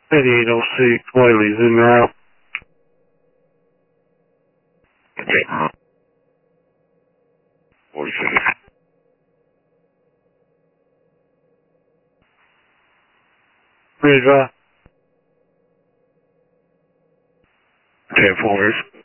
8806, Wiley's in route. Okay. 46. Ridge, 10 4